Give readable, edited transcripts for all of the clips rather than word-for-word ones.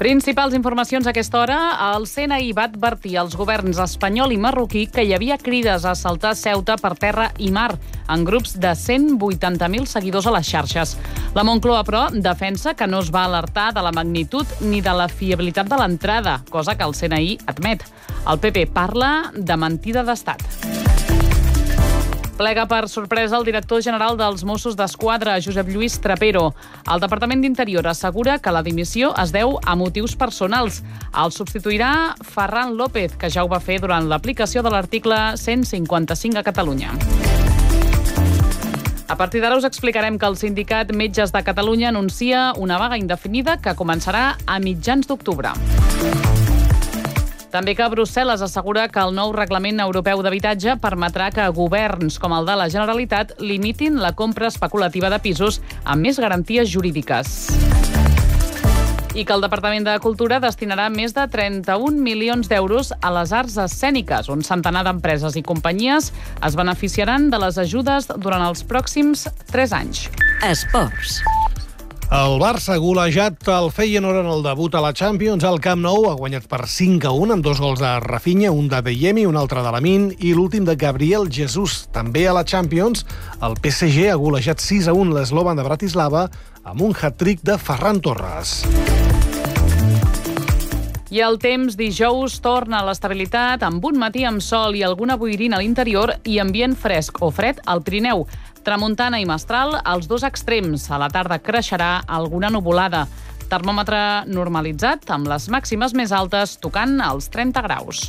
Principals informacions a aquesta hora. El CNI va advertir als governs espanyol i marroquí que hi havia crides a assaltar Ceuta per terra i mar en grups de 180.000 seguidors a les xarxes. La Moncloa, però, defensa que no es va alertar de la magnitud ni de la fiabilitat de l'entrada, cosa que el CNI admet. El PP parla de mentida d'estat. Plega per sorpresa el director general dels Mossos d'Esquadra, Josep Lluís Trapero. El Departament d'Interior assegura que la dimissió es deu a motius personals. El substituirà Ferran López, que ja ho va fer durant l'aplicació de l'article 155 a Catalunya. A partir d'ara us explicarem que el sindicat Metges de Catalunya anuncia una vaga indefinida que començarà a mitjans d'octubre. També que Brussel·les assegura que el nou reglament europeu d'habitatge permetrà que governs com el de la Generalitat limitin la compra especulativa de pisos amb més garanties jurídiques. I que el Departament de Cultura destinarà més de 31 milions d'euros a les arts escèniques. Un centenar d'empreses i companyies es beneficiaran de les ajudes durant els pròxims 3 anys. Esports. El Barça ha golejat el Feyenoord en el debut a la Champions al Camp Nou. Ha guanyat per 5-1 amb 2 gols de Rafinha, un de Bellemi, un altre de Lamine i l'últim de Gabriel Jesus. També a la Champions, el PSG ha golejat 6-1 l'Slovan de Bratislava amb un hat-trick de Ferran Torres. I el temps dijous torna a l'estabilitat amb un matí amb sol i alguna boirina a l'interior i ambient fresc o fred al Pirineu. Tramuntana i mestral als 2 extrems. A la tarda creixerà alguna nuvolada. Termòmetre normalitzat amb les màximes més altes tocant els 30 graus.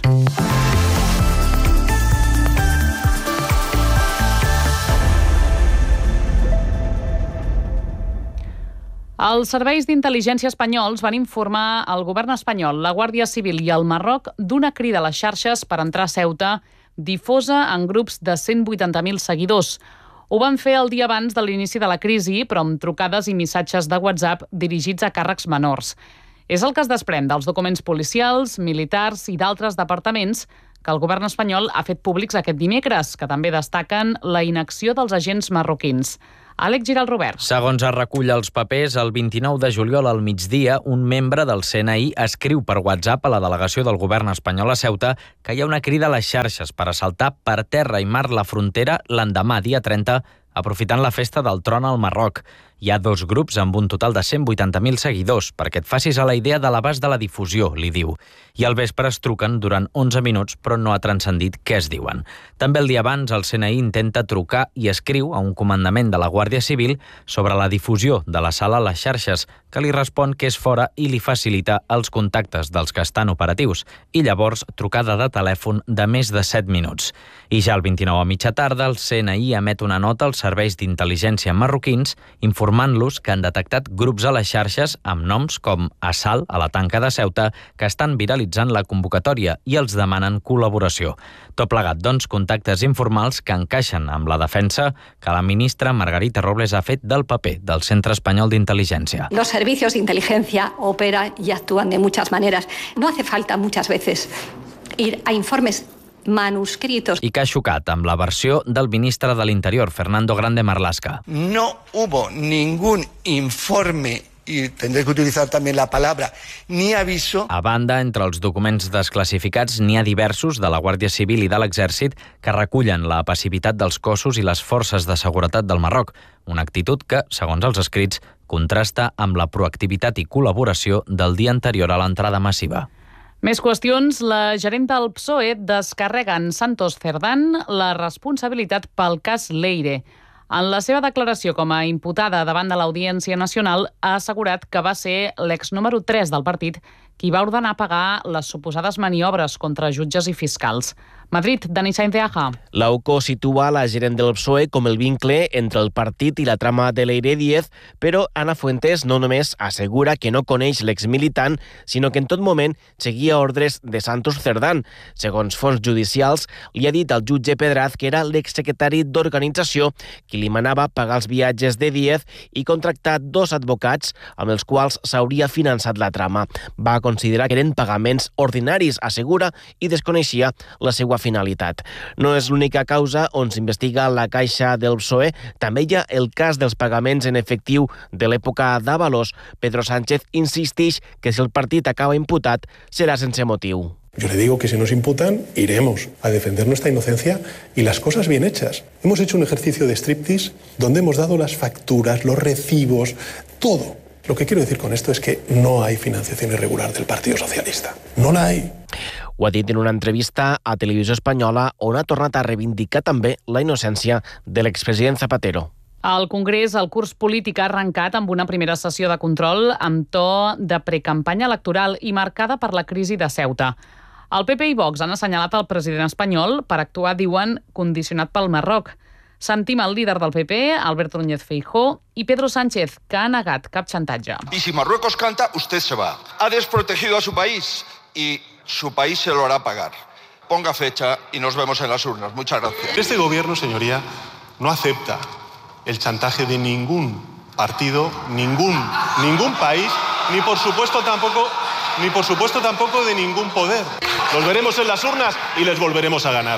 Els serveis d'intel·ligència espanyols van informar al govern espanyol, la Guàrdia Civil i el Marroc d'una crida a les xarxes per entrar a Ceuta difosa en grups de 180.000 seguidors. Ho van fer el dia abans de l'inici de la crisi, però amb trucades i missatges de WhatsApp dirigits a càrrecs menors. És el que es desprèn dels documents policials, militars i d'altres departaments que el govern espanyol ha fet públics aquest dimecres, que també destaquen la inacció dels agents marroquins. Àlex Giral Robert. Segons es recull als papers, el 29 de juliol al migdia, un membre del CNI escriu per WhatsApp a la delegació del govern espanyol a Ceuta que hi ha una crida a les xarxes per assaltar per terra i mar la frontera l'endemà, dia 30, aprofitant la festa del tron al Marroc. Hi ha 2 grups amb un total de 180.000 seguidors, perquè et facis a la idea de l'abast de la difusió, li diu. I al vespre es truquen durant 11 minuts, però no ha transcendit què es diuen. També el dia abans, el CNI intenta trucar i escriu a un comandament de la Guàrdia Civil sobre la difusió de la sala a les xarxes, que li respon que és fora i li facilita els contactes dels que estan operatius. I llavors, trucada de telèfon de més de 7 minuts. I ja el 29 a mitja tarda, el CNI emet una nota als serveis d'intel·ligència marroquins informant-los que han detectat grups a les xarxes amb noms com Assalt a la tanca de Ceuta que estan viralitzant la convocatòria i els demanen col·laboració. Tot plegat, doncs, contactes informals que encaixen amb la defensa que la ministra Margarita Robles ha fet del paper del Centre Espanyol d'Intel·ligència. Los servicios de inteligencia operan y actúan de muchas maneras. No hace falta muchas veces ir a informes manuscritos. I que ha xocat amb la versió del ministre de l'Interior, Fernando Grande Marlaska. No hubo ningún informe, y tendré que utilizar también la palabra, ni aviso. A banda, entre els documents desclassificats n'hi ha diversos de la Guàrdia Civil i de l'Exèrcit que recullen la passivitat dels cossos i les forces de seguretat del Marroc, una actitud que, segons els escrits, contrasta amb la proactivitat i col·laboració del dia anterior a l'entrada massiva. Més qüestions. La gerenta del PSOE descarrega en Santos Cerdán la responsabilitat pel cas Leire. En la seva declaració com a imputada davant de l'Audiència Nacional ha assegurat que va ser l'ex número 3 del partit qui va ordenar pagar les suposades maniobres contra jutges i fiscals. Madrid, Dani Sainz de Aja. L'AUCO situa la gerent del PSOE com el vincle entre el partit i la trama de Leire Díez, però Ana Fuentes no només assegura que no coneix l'exmilitant, sinó que en tot moment seguia ordres de Santos Cerdán. Segons fonts judicials, li ha dit al jutge Pedraz que era l'exsecretari d'organització qui li manava pagar els viatges de Díez i contractar 2 advocats amb els quals s'hauria finançat la trama. Va considera que eren pagaments ordinaris, assegura, i desconeixia la seva finalitat. No és l'única causa on s'investiga la Caixa del PSOE. També hi ha el cas dels pagaments en efectiu de l'època d'Ábalos. Pedro Sánchez insisteix que si el partit acaba imputat serà sense motiu. Yo le digo que si nos imputan, iremos a defender nuestra inocencia y las cosas bien hechas. Hemos hecho un ejercicio de striptease donde hemos dado las facturas, los recibos, todo. Lo que quiero decir con esto es que no hay financiación irregular del Partido Socialista. No la hay. Ho ha dit en una entrevista a Televisió Espanyola, on ha tornat a reivindicar també la innocència de l'expresident Zapatero. Al Congrés, el curs polític ha arrencat amb una primera sessió de control amb to de precampanya electoral i marcada per la crisi de Ceuta. El PP i Vox han assenyalat el president espanyol per actuar, diuen, condicionat pel Marroc. Sentim el líder del PP, Alberto Núñez Feijóo, i Pedro Sánchez, que ha negat cap xantatge. Y si Marruecos canta, usted se va. Ha desprotegido a su país y su país se lo hará pagar. Ponga fecha y nos vemos en las urnas. Muchas gracias. Este gobierno, señoría, no acepta el chantaje de ningún partido, ningún país, ni por supuesto tampoco de ningún poder. Los veremos en las urnas y les volveremos a ganar.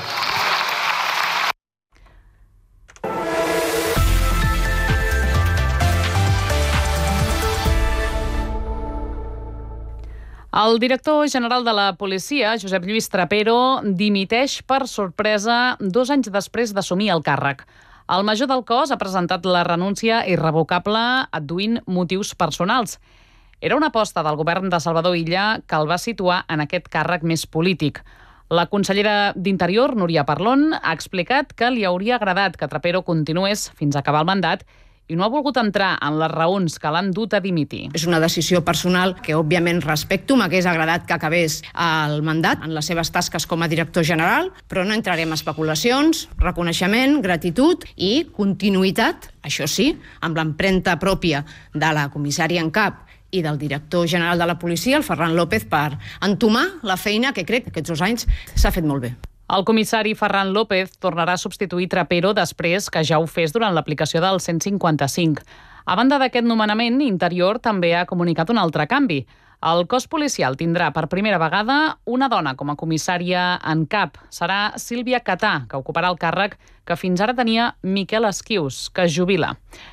El director general de la policia, Josep Lluís Trapero, dimiteix per sorpresa 2 anys després d'assumir el càrrec. El major del cos ha presentat la renúncia irrevocable adduint motius personals. Era una aposta del govern de Salvador Illa que el va situar en aquest càrrec més polític. La consellera d'Interior, Núria Parlon, ha explicat que li hauria agradat que Trapero continués fins a acabar el mandat i no ha volgut entrar en les raons que l'han dut a dimitir. És una decisió personal que, òbviament, respecto. M'hagués agradat que acabés el mandat en les seves tasques com a director general, però no entrarem a especulacions, reconeixement, gratitud i continuïtat, això sí, amb l'empremta pròpia de la comissària en cap i del director general de la policia, el Ferran López, per entomar la feina que crec que aquests 2 anys s'ha fet molt bé. El comissari Ferran López tornarà a substituir Trapero després que ja ho fes durant l'aplicació del 155. A banda d'aquest nomenament, Interior també ha comunicat un altre canvi. El cos policial tindrà per primera vegada una dona com a comissària en cap. Serà Sílvia Catà, que ocuparà el càrrec que fins ara tenia Miquel Esquius, que es jubila.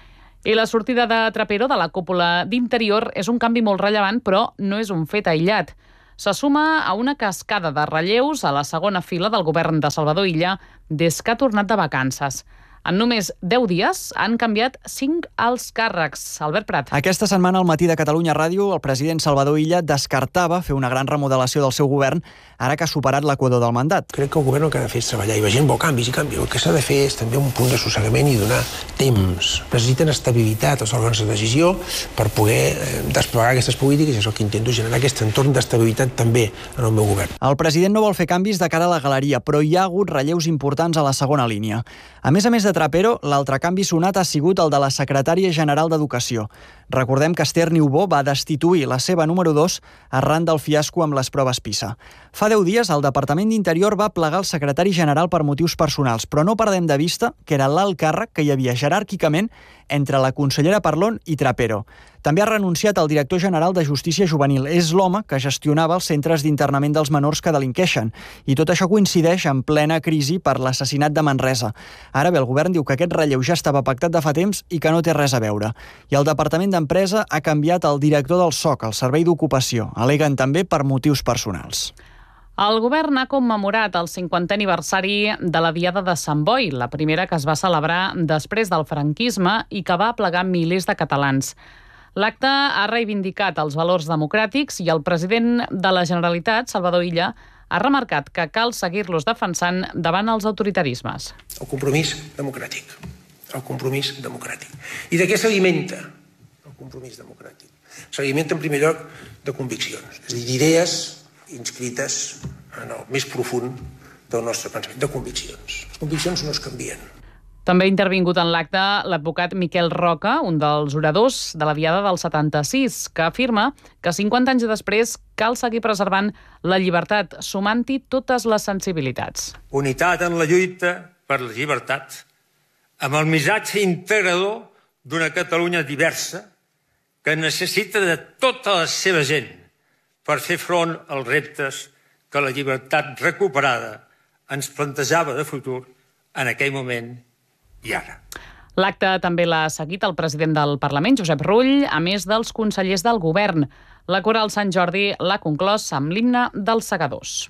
I la sortida de Trapero de la cúpula d'Interior és un canvi molt rellevant, però no és un fet aïllat. Se suma a una cascada de relleus a la segona fila del govern de Salvador Illa des que ha tornat de vacances. En només 10 dies han canviat 5 alts càrrecs. Albert Prat. Aquesta setmana al Matí de Catalunya Ràdio, el president Salvador Illa descartava fer una gran remodelació del seu govern ara que ha superat l'equador del mandat. Crec que el govern el que ha de fer és treballar i la gent vol canvis i canvis. El que s'ha de fer és també un punt de sossegament i donar temps. Necessiten estabilitat els òrgans de decisió per poder desplegar aquestes polítiques i és el que intento generar aquest entorn d'estabilitat també en el meu govern. El president no vol fer canvis de cara a la galeria, però hi ha hagut relleus importants a la segona línia. A més de Trapero, l'altre canvi sonat ha sigut el de la secretària general d'Educació. Recordem que Esther Niubó va destituir la seva número 2 arran del fiasco amb les proves PISA. Fa 10 dies, el Departament d'Interior va plegar el secretari general per motius personals, però no perdem de vista que era l'alt càrrec que hi havia jeràrquicament entre la consellera Parlon i Trapero. També ha renunciat el director general de Justícia Juvenil. És l'home que gestionava els centres d'internament dels menors que delinqueixen. I tot això coincideix en plena crisi per l'assassinat de Manresa. Ara bé, el govern diu que aquest relleu ja estava pactat de fa temps i que no té res a veure. I el Departament d'Empresa ha canviat el director del SOC, el Servei d'Ocupació. Aleguen també per motius personals. El govern ha commemorat el 50è aniversari de la Diada de Sant Boi, la primera que es va celebrar després del franquisme i que va aplegar milers de catalans. L'acte ha reivindicat els valors democràtics i el president de la Generalitat, Salvador Illa, ha remarcat que cal seguir-los defensant davant els autoritarismes. El compromís democràtic. El compromís democràtic. I de què s'alimenta el compromís democràtic? S'alimenta en primer lloc de conviccions, és a dir, d'idees inscrites en el més profund del nostre pensament, de conviccions. Les conviccions no es canvien. També ha intervingut en l'acte l'advocat Miquel Roca, un dels oradors de la Diada del 76, que afirma que 50 anys després cal seguir preservant la llibertat, sumant-hi totes les sensibilitats. Unitat en la lluita per la llibertat, amb el missatge integrador d'una Catalunya diversa que necessita de tota la seva gent per fer front als reptes que la llibertat recuperada ens plantejava de futur en aquell moment i ara. L'acte també l'ha seguit el president del Parlament, Josep Rull, a més dels consellers del govern. La Coral Sant Jordi l'ha conclòs amb l'himne dels segadors.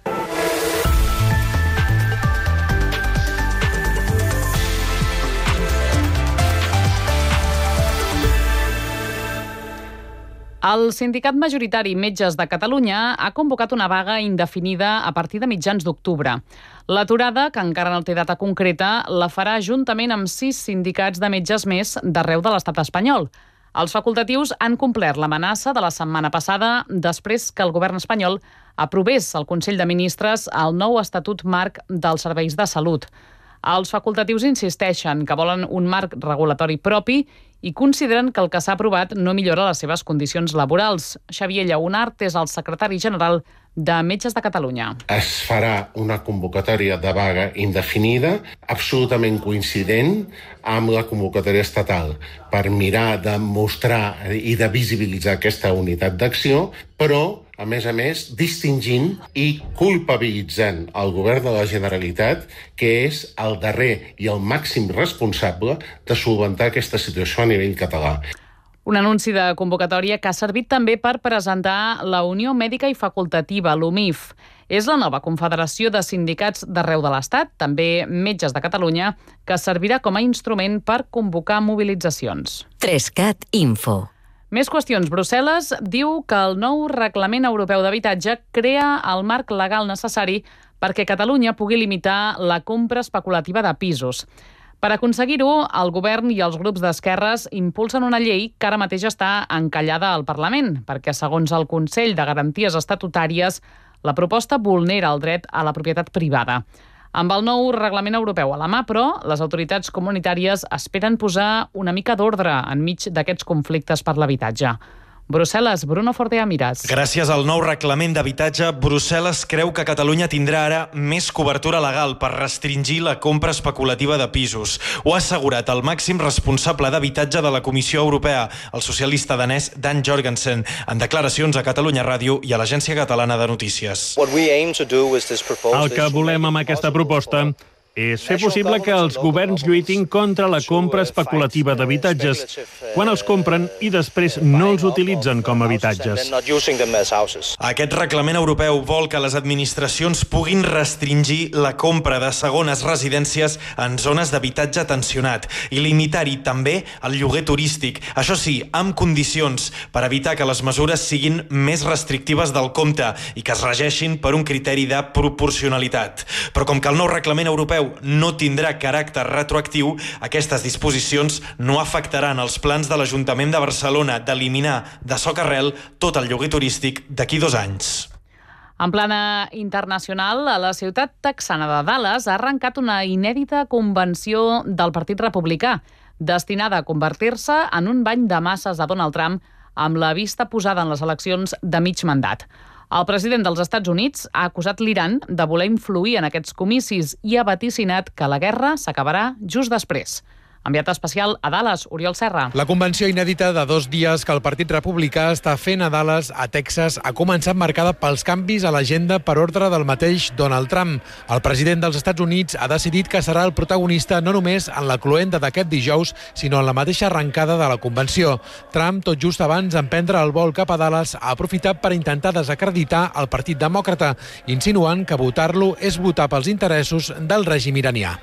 El sindicat majoritari Metges de Catalunya ha convocat una vaga indefinida a partir de mitjans d'octubre. L'aturada, que encara no té data concreta, la farà juntament amb 6 sindicats de metges més d'arreu de l'estat espanyol. Els facultatius han complert l'amenaça de la setmana passada després que el govern espanyol aprovés al Consell de Ministres el nou Estatut Marc dels Serveis de Salut. Els facultatius insisteixen que volen un marc regulatori propi i consideren que el que s'ha aprovat no millora les seves condicions laborals. Xavier Lleonart és el secretari general de Metges de Catalunya. Es farà una convocatòria de vaga indefinida, absolutament coincident amb la convocatòria estatal, per mirar de mostrar i de visibilitzar aquesta unitat d'acció, però, a més, distingint i culpabilitzant el govern de la Generalitat, que és el darrer i el màxim responsable de solventar aquesta situació a nivell català. Un anunci de convocatòria que ha servit també per presentar la Unió Mèdica i Facultativa, l'UMIF. És la nova confederació de sindicats d'arreu de l'Estat, també Metges de Catalunya, que servirà com a instrument per convocar mobilitzacions. 3CAT Info. Més qüestions. Brussel·les diu que el nou Reglament Europeu d'Habitatge crea el marc legal necessari perquè Catalunya pugui limitar la compra especulativa de pisos. Per aconseguir-ho, el govern i els grups d'esquerres impulsen una llei que ara mateix està encallada al Parlament, perquè, segons el Consell de Garanties Estatutàries, la proposta vulnera el dret a la propietat privada. Amb el nou reglament europeu a la mà, però, les autoritats comunitàries esperen posar una mica d'ordre enmig d'aquests conflictes per l'habitatge. Brussel·les, Bruno Fortea Miras. Gràcies al nou reglament d'habitatge, Brussel·les creu que Catalunya tindrà ara més cobertura legal per restringir la compra especulativa de pisos. Ho ha assegurat el màxim responsable d'habitatge de la Comissió Europea, el socialista danès Dan Jorgensen, en declaracions a Catalunya Ràdio i a l'Agència Catalana de Notícies. El que volem amb aquesta proposta és fer possible que els governs lluitin contra la compra especulativa d'habitatges quan els compren i després no els utilitzen com a habitatges. Aquest reglament europeu vol que les administracions puguin restringir la compra de segones residències en zones d'habitatge tensionat i limitar-hi també el lloguer turístic, això sí, amb condicions per evitar que les mesures siguin més restrictives del compte i que es regeixin per un criteri de proporcionalitat. Però com que el nou reglament europeu no tindrà caràcter retroactiu, aquestes disposicions no afectaran els plans de l'Ajuntament de Barcelona d'eliminar de socarrel tot el lloguer turístic d'aquí 2 anys. En plana internacional, a la ciutat texana de Dallas ha arrencat una inèdita convenció del Partit Republicà, destinada a convertir-se en un bany de masses a Donald Trump amb la vista posada en les eleccions de mig mandat. El president dels Estats Units ha acusat l'Iran de voler influir en aquests comicis i ha vaticinat que la guerra s'acabarà just després. Enviat especial a Dallas, Oriol Serra. La convenció inèdita de 2 dies que el Partit Republicà està fent a Dallas, a Texas, ha començat marcada pels canvis a l'agenda per ordre del mateix Donald Trump. El president dels Estats Units ha decidit que serà el protagonista no només en la cloenda d'aquest dijous, sinó en la mateixa arrencada de la convenció. Trump, tot just abans d'emprendre el vol cap a Dallas, ha aprofitat per intentar desacreditar el Partit Demòcrata, insinuant que votar-lo és votar pels interessos del règim iranià.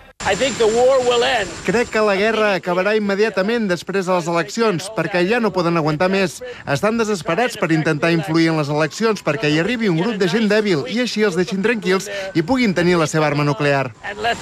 Crec que la guerra acabarà immediatament després de les eleccions, perquè ja no poden aguantar més. Estan desesperats per intentar influir en les eleccions perquè hi arribi un grup de gent dèbil i així els deixin tranquils i puguin tenir la seva arma nuclear.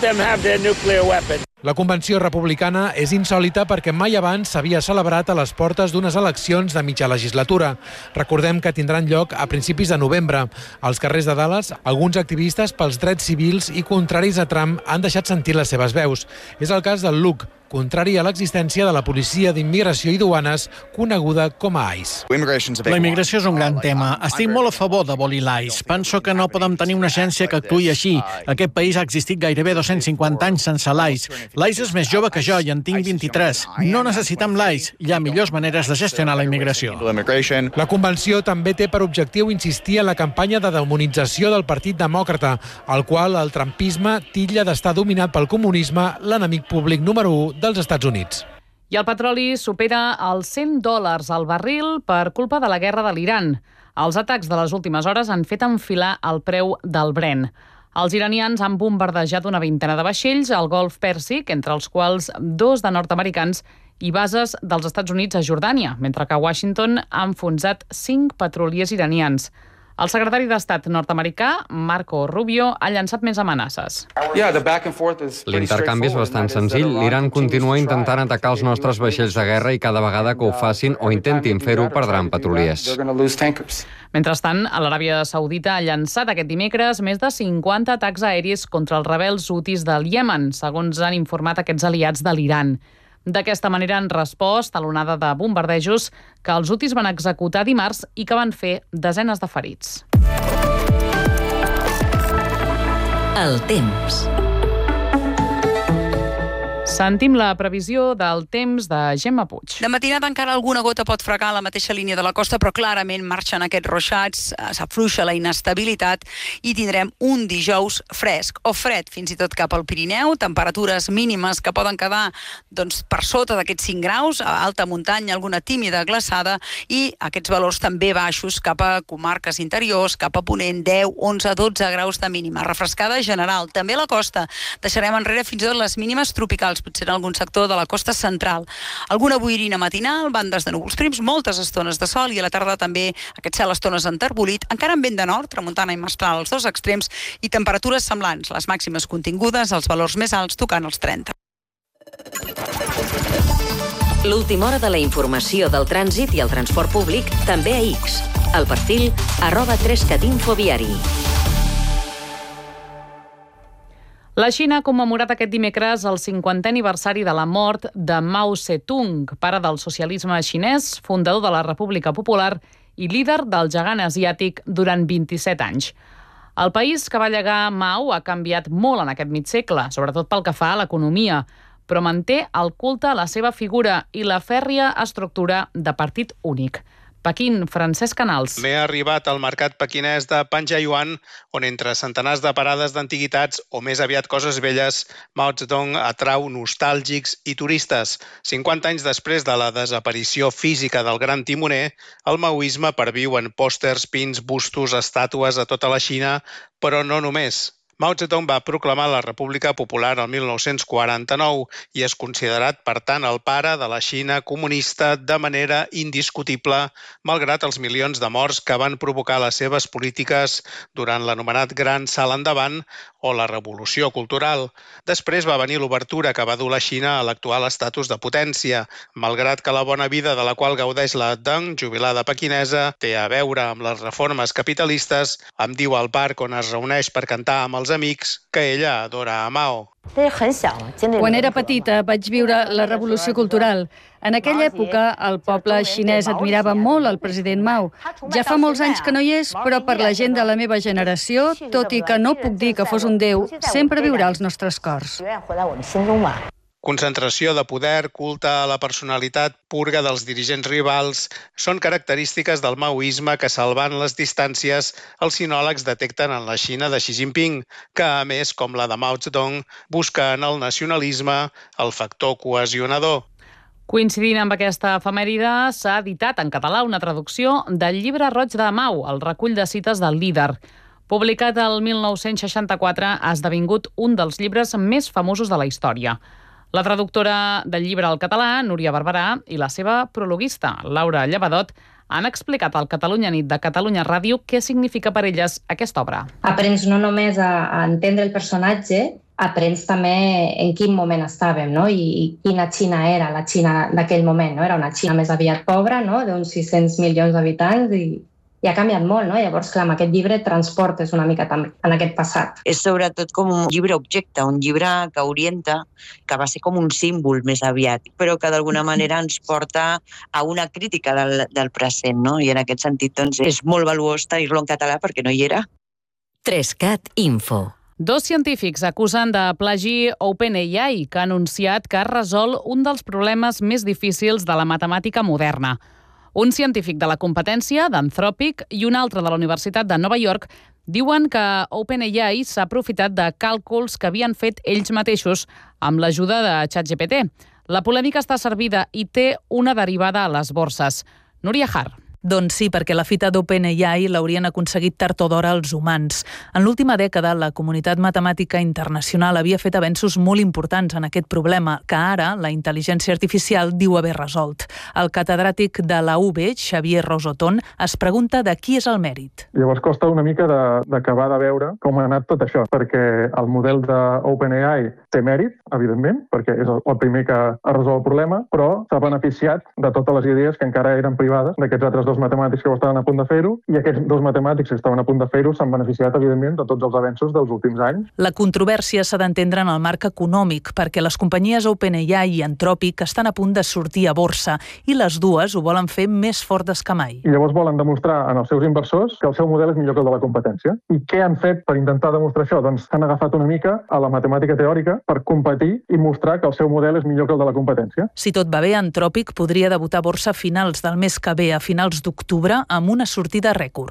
La convenció republicana és insòlita perquè mai abans s'havia celebrat a les portes d'unes eleccions de mitja legislatura. Recordem que tindran lloc a principis de novembre. Als carrers de Dallas, alguns activistes pels drets civils i contraris a Trump han deixat sentir les seves veus. És el cas del Luke, contrari a l'existència de la Policia d'Immigració i Duanes, coneguda com a ICE. La immigració és un gran tema. Estic molt a favor d'abolir l'ICE. Penso que no podem tenir una agència que actuï així. Aquest país ha existit gairebé 250 anys sense l'ICE. L'ICE és més jove que jo i en tinc 23. No necessitem l'ICE. Hi ha millors maneres de gestionar la immigració. La convenció també té per objectiu insistir en la campanya de demonització del Partit Demòcrata, al qual el trumpisme titlla d'estar dominat pel comunisme, l'enemic públic número 1 dels Estats Units. I el petroli supera els $100 al barril per culpa de la guerra de l'Iran. Els atacs de les últimes hores han fet enfilar el preu del Brent. Els iranians han bombardejat una vintena de vaixells al Golf Pèrsic, entre els quals 2 de nord-americans i bases dels Estats Units a Jordània, mentre que Washington ha enfonsat 5 petroliers iranians. El secretari d'Estat nord-americà, Marco Rubio, ha llançat més amenaces. L'intercanvi és bastant senzill. L'Iran continua intentant atacar els nostres vaixells de guerra i cada vegada que ho facin o intentin fer-ho perdran petroliers. Mentrestant, l'Aràbia Saudita ha llançat aquest dimecres més de 50 atacs aèris contra els rebels hutis del Iemen, segons han informat aquests aliats de l'Iran. D'aquesta manera han respost a l'onada de bombardejos que els hutis van executar dimarts i que van fer desenes de ferits. El temps. Sentim la previsió del temps de Gemma Puig. De matinada encara alguna gota pot fregar la mateixa línia de la costa, però clarament marxen aquests ruixats, s'afluixa la inestabilitat i tindrem un dijous fresc o fred, fins i tot cap al Pirineu, temperatures mínimes que poden quedar per sota d'aquests 5 graus, a alta muntanya alguna tímida glaçada i aquests valors també baixos cap a comarques interiors, cap a Ponent, 10, 11, 12 graus de mínima. Refrescada general, també a la costa. Deixarem enrere fins i tot les mínimes tropicals, potser en algun sector de la costa central. Alguna boirina matinal, bandes de núvols prims, moltes estones de sol i a la tarda també aquest cel estones enterbolit, encara amb vent de nord, tramuntana i mestral als 2 extrems i temperatures semblants, les màximes contingudes, els valors més alts tocant els 30. L'última hora de la informació del trànsit i el transport públic també a X. El perfil @3catinfoviari. La Xina ha commemorat aquest dimecres el 50è aniversari de la mort de Mao Zedong, pare del socialisme xinès, fundador de la República Popular i líder del gegant asiàtic durant 27 anys. El país que va llegar Mao ha canviat molt en aquest mig segle, sobretot pel que fa a l'economia, però manté el culte a la seva figura i la fèrria estructura de partit únic. Pequín, Francesc Canals. M'he arribat al mercat pequinès de Panjayuan, on entre centenars de parades d'antiguitats o més aviat coses velles, Mao Zedong atrau nostàlgics i turistes. 50 anys després de la desaparició física del gran timoner, el maoisme perviu en pòsters, pins, bustos, estàtues a tota la Xina, però no només. Mao Zedong va proclamar la República Popular el 1949 i és considerat, per tant, el pare de la Xina comunista de manera indiscutible, malgrat els milions de morts que van provocar les seves polítiques durant l'anomenat Gran Salt Endavant o la Revolució Cultural. Després va venir l'obertura que va dur la Xina a l'actual estatus de potència, malgrat que la bona vida de la qual gaudeix la Deng, jubilada pequinesa, té a veure amb les reformes capitalistes, em diu al parc on es reuneix per cantar amb els amics que ella adora a Mao. Quan era petita vaig viure la Revolució Cultural. En aquella època el poble xinès admirava molt el president Mao. Ja fa molts anys que no hi és, però per la gent de la meva generació, tot i que no puc dir que fos un déu, sempre viurà als nostres cors. Concentració de poder, culte a la personalitat, purga dels dirigents rivals, són característiques del maoisme que, salvant les distàncies, els sinòlegs detecten en la Xina de Xi Jinping, que, a més, com la de Mao Zedong, busca en el nacionalisme el factor cohesionador. Coincidint amb aquesta efemèride, s'ha editat en català una traducció del Llibre Roig de Mao, el recull de cites del líder. Publicat el 1964, ha esdevingut un dels llibres més famosos de la història. La traductora del llibre al català, Núria Barberà, i la seva prologuista, Laura Llevadot, han explicat al Catalunya Nit de Catalunya Ràdio què significa per elles aquesta obra. Aprens no només a entendre el personatge, aprens també en quin moment estàvem, no? I quina Xina era la Xina d'aquell moment. No? Era una Xina més aviat pobra, no? D'uns 600 milions d'habitants i ha canviat molt, no? Llavors, clar, amb aquest llibre transportes una mica també en aquest passat. És sobretot com un llibre objecte, un llibre que orienta, que va ser com un símbol més aviat, però que d'alguna manera ens porta a una crítica del present, no? I en aquest sentit, doncs, és molt valuós tenir-lo en català perquè no hi era. 3cat Info. 2 científics acusen de plagi OpenAI, que ha anunciat que ha resolt un dels problemes més difícils de la matemàtica moderna. Un científic de la competència, d'Anthropic, i un altre de la Universitat de Nova York diuen que OpenAI s'ha aprofitat de càlculs que havien fet ells mateixos amb l'ajuda de ChatGPT. La polèmica està servida i té una derivada a les borses. Núria Har. Doncs sí, perquè la fita d'OpenAI l'haurien aconseguit tard o d'hora els humans. En l'última dècada, la comunitat matemàtica internacional havia fet avenços molt importants en aquest problema, que ara la intel·ligència artificial diu haver resolt. El catedràtic de la UB, Xavier Rosoton, es pregunta de qui és el mèrit. Llavors costa una mica d'acabar de veure com ha anat tot això, perquè el model d'OpenAI té mèrit, evidentment, perquè és el primer que ha resolt el problema, però s'ha beneficiat de totes les idees que encara eren privades d'aquests altres 2 matemàtics que estaven a punt de fer-ho, i aquests 2 matemàtics que estaven a punt de fer-ho s'han beneficiat, evidentment, de tots els avenços dels últims anys. La controvèrsia s'ha d'entendre en el marc econòmic, perquè les companyies OpenAI i Anthropic estan a punt de sortir a borsa, i les dues ho volen fer més fortes que mai. I llavors volen demostrar als seus inversors que el seu model és millor que el de la competència. I què han fet per intentar demostrar això? Doncs s'han agafat una mica a la matemàtica teòrica per competir i mostrar que el seu model és millor que el de la competència. Si tot va bé, Anthropic podria debutar a borsa a finals del mes que ve, a finals d'octubre, amb una sortida rècord.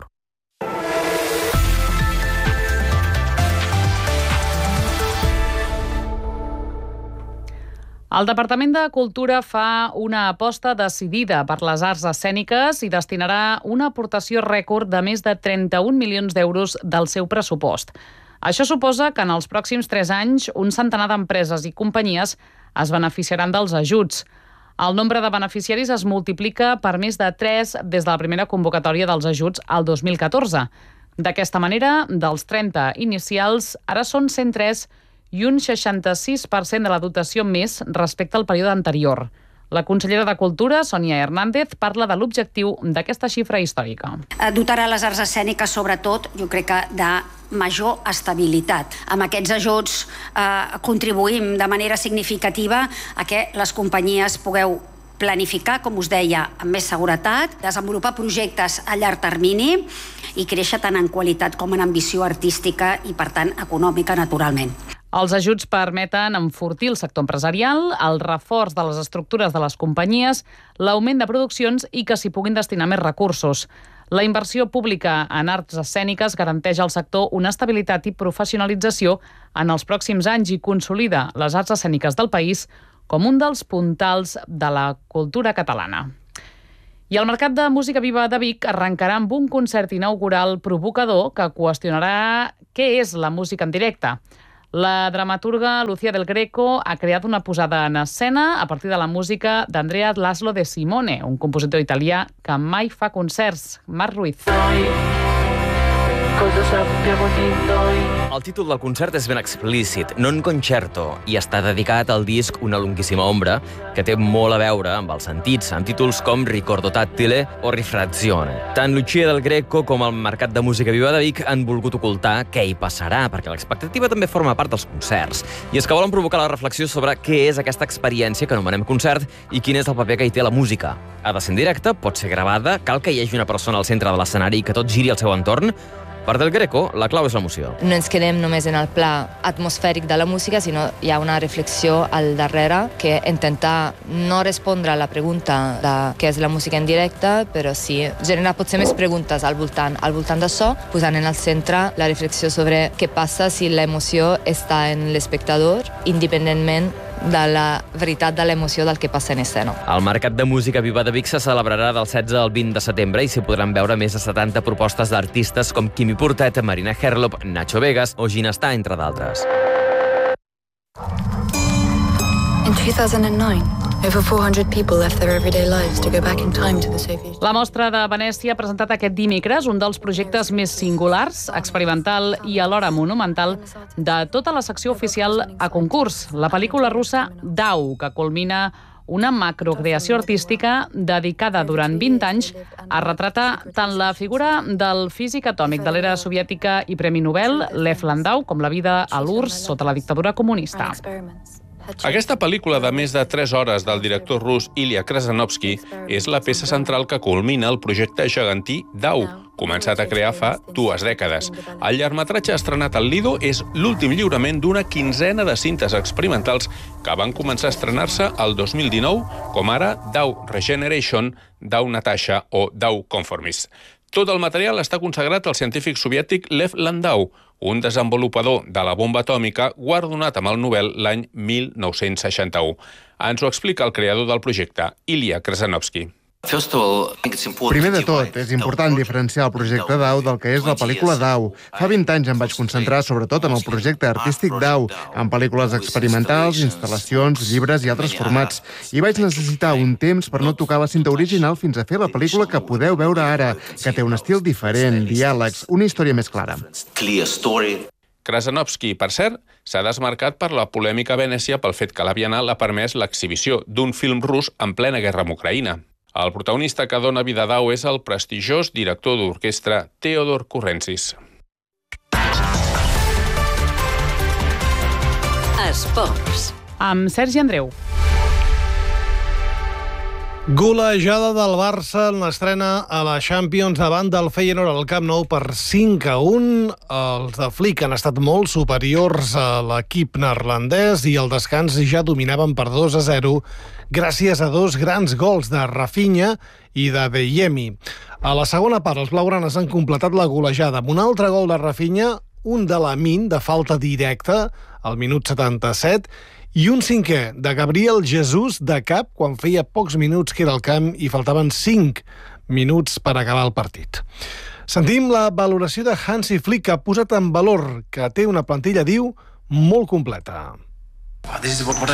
El Departament de Cultura fa una aposta decidida per les arts escèniques i destinarà una aportació rècord de més de 31 milions d'euros del seu pressupost. Això suposa que en els pròxims 3 anys un centenar d'empreses i companyies es beneficiaran dels ajuts. El nombre de beneficiaris es multiplica per més de 3 des de la primera convocatòria dels ajuts al 2014. D'aquesta manera, dels 30 inicials, ara són 103 i un 66% de la dotació més respecte al període anterior. La consellera de Cultura, Sònia Hernández, parla de l'objectiu d'aquesta xifra històrica. Dotarà les arts escèniques, sobretot, jo crec que de major estabilitat. Amb aquests ajuts contribuïm de manera significativa a que les companyies pugueu planificar, com us deia, amb més seguretat, desenvolupar projectes a llarg termini i créixer tant en qualitat com en ambició artística i, per tant, econòmica, naturalment. Els ajuts permeten enfortir el sector empresarial, el reforç de les estructures de les companyies, l'augment de produccions i que s'hi puguin destinar més recursos. La inversió pública en arts escèniques garanteix al sector una estabilitat i professionalització en els pròxims anys i consolida les arts escèniques del país com un dels puntals de la cultura catalana. I el Mercat de Música Viva de Vic arrencarà amb un concert inaugural provocador que qüestionarà què és la música en directe. La dramaturga Lucía del Greco ha creat una posada en escena a partir de la música d'Andrea Laszlo de Simone, un compositor italià que mai fa concerts. Marc Ruiz. El títol del concert és ben explícit, Non Concerto, i està dedicat al disc Una lunghissima ombra, que té molt a veure amb els sentits, amb títols com Ricordo tattile o Rifrazione. Tant Lucía del Greco com el Mercat de Música Viva de Vic han volgut ocultar què hi passarà, perquè l'expectativa també forma part dels concerts. I és que volen provocar la reflexió sobre què és aquesta experiència que anomenem concert i quin és el paper que hi té la música. Ha de ser en directe, pot ser gravada, cal que hi hagi una persona al centre de l'escenari i que tot giri al seu entorn. Per Del Greco, la clau és l'emoció. No ens quedem només en el pla atmosfèric de la música, sinó hi ha una reflexió al darrere que intenta no respondre a la pregunta de què és la música en directe, però sí generar potser més preguntes al voltant d'això, posant en el centre la reflexió sobre què passa si l'emoció està en l'espectador, independentment de la veritat de l'emoció del que passa en escena. El Mercat de Música Viva de Vic se celebrarà del 16 al 20 de setembre i s'hi podran veure més de 70 propostes d'artistes com Quimi Portet, Marina Herlop, Nacho Vegas o Ginestà, entre d'altres. In 2009, over 400 people left their everyday lives to go back in time to the Soviet. La Mostra de Venècia ha presentat aquest dimecres un dels projectes més singulars, experimental i alhora monumental de tota la secció oficial a concurs, la pel·lícula russa Dau, que culmina una macrocreació artística dedicada durant 20 anys a retratar tant la figura del físic atòmic de l'era soviètica i Premi Nobel, Lev Landau, com la vida a l'URSS sota la dictadura comunista. Aquesta pel·lícula de més de 3 hores del director rus Ilya Krasanovsky és la peça central que culmina el projecte gegantí DAO, començat a crear fa 2 dècades. El llargmetratge estrenat al Lido és l'últim lliurament d'una quinzena de cintes experimentals que van començar a estrenar-se el 2019, com ara DAO Regeneration, DAO Natasha o DAO Conformist. Tot el material està consagrat al científic soviètic Lev Landau, un desenvolupador de la bomba atòmica guardonat amb el Nobel l'any 1961. Ens ho explica el creador del projecte, Ilya Krasanovsky. Primer de tot, és important diferenciar el projecte DAO del que és la pel·lícula DAO. Fa 20 anys em vaig concentrar sobretot en el projecte artístic DAO, en pel·lícules experimentals, instal·lacions, llibres i altres formats. I vaig necessitar un temps per no tocar la cinta original fins a fer la pel·lícula que podeu veure ara, que té un estil diferent, diàlegs, una història més clara. Krasanovsky, per cert, s'ha desmarcat per la polèmica a Venècia pel fet que la Bienal ha permès l'exhibició d'un film rus en plena guerra amb Ucraïna. El protagonista que dona vida a DAO és el prestigiós director d'orquestra Theodor Kurentzis. Esports. Amb Sergi Andreu. Golejada del Barça en l'estrena a la Champions davant del Feyenoord al Camp Nou per 5-1. Els de Flick han estat molt superiors a l'equip neerlandès i al descans ja dominaven per 2-0 gràcies a 2 grans gols de Rafinha i de Adeyemi. A la segona part, els blaugranes han completat la golejada amb un altre gol de Rafinha, un de Lamine de falta directa al minut 77 i un cinquè de Gabriel Jesús de cap quan feia pocs minuts que era al camp i faltaven 5 minuts per acabar el partit. Sentim la valoració de Hansi Flick, que ha posat en valor que té una plantilla, diu, molt completa. Bé,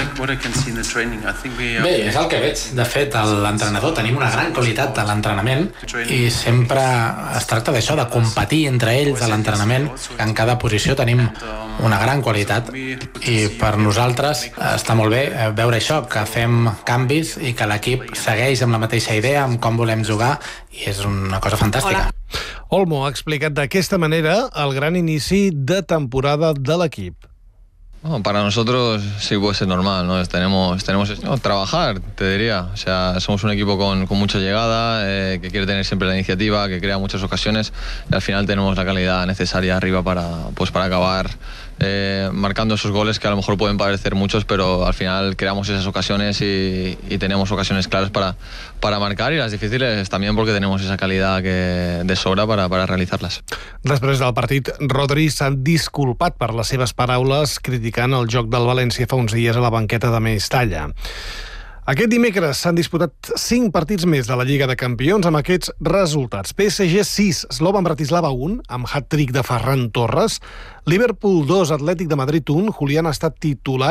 és el que veig. De fet, l'entrenador tenim una gran qualitat a l'entrenament i sempre es tracta d'això, de competir entre ells a l'entrenament. En cada posició tenim una gran qualitat i per nosaltres està molt bé veure això, que fem canvis i que l'equip segueix amb la mateixa idea, amb com volem jugar, i és una cosa fantàstica. Olmo ha explicat d'aquesta manera el gran inici de temporada de l'equip. Bueno, para nosotros sí puede ser normal, ¿no? Tenemos trabajar, te diría. O sea, somos un equipo con mucha llegada, que quiere tener siempre la iniciativa, que crea muchas ocasiones y al final tenemos la calidad necesaria arriba para acabar marcando esos goles que a lo mejor pueden parecer muchos, pero al final creamos esas ocasiones y tenemos ocasiones claras para marcar y las difíciles también porque tenemos esa calidad de sobra para realizarlas. Després del partit, Rodri s'ha disculpat per les seves paraules criticant el joc del València fa uns dies a la banqueta de Mestalla. Aquest dimecres s'han disputat 5 partits més de la Lliga de Campions amb aquests resultats. PSG 6, Slovan Bratislava 1, amb hat-trick de Ferran Torres. Liverpool 2, Atlètic de Madrid 1, Julián ha estat titular